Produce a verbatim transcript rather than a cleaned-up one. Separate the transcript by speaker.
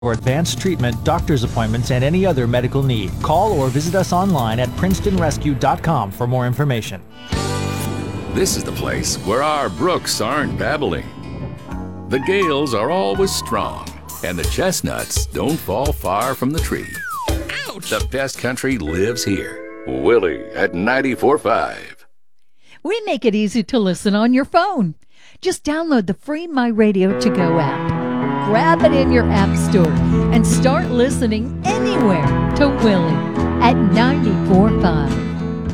Speaker 1: for advanced treatment, doctor's appointments, and any other medical need. Call or visit us online at princeton rescue dot com for more information.
Speaker 2: This is the place where our brooks aren't babbling. The gales are always strong, and the chestnuts don't fall far from the tree. Ouch! The best country lives here. Willie at ninety-four point five.
Speaker 3: We make it easy to listen on your phone. Just download the free My Radio To Go app. Grab it in your app store and start listening anywhere to Willie at ninety-four point five.